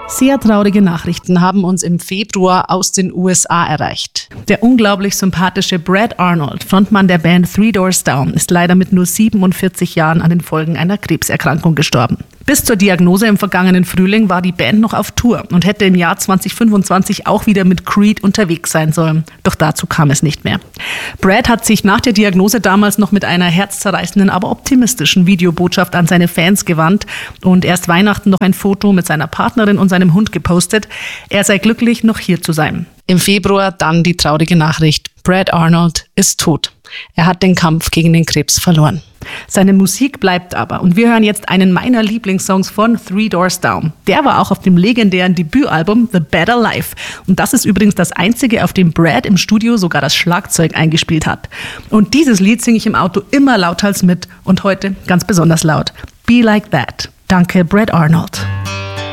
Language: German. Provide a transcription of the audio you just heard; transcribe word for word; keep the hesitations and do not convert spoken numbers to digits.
Sehr traurige Nachrichten haben uns im Februar aus den U S A erreicht. Der unglaublich sympathische Brad Arnold, Frontmann der Band Three Doors Down, ist leider mit nur siebenundvierzig Jahren an den Folgen einer Krebserkrankung gestorben. Bis zur Diagnose im vergangenen Frühling war die Band noch auf Tour und hätte im Jahr zwanzig fünfundzwanzig auch wieder mit Creed unterwegs sein sollen. Doch dazu kam es nicht mehr. Brad hat sich nach der Diagnose damals noch mit einer herzzerreißenden, aber optimistischen Videobotschaft an seine Fans gewandt und erst Weihnachten noch ein Foto mit seiner Partnerin und seinem Hund gepostet. Er sei glücklich, noch hier zu sein. Im Februar dann die traurige Nachricht: Brad Arnold ist tot. Er hat den Kampf gegen den Krebs verloren. Seine Musik bleibt aber und wir hören jetzt einen meiner Lieblingssongs von Three Doors Down. Der war auch auf dem legendären Debütalbum The Better Life. Und das ist übrigens das einzige, auf dem Brad im Studio sogar das Schlagzeug eingespielt hat. Und dieses Lied singe ich im Auto immer lauthals mit und heute ganz besonders laut. Be Like That. Danke, Brad Arnold.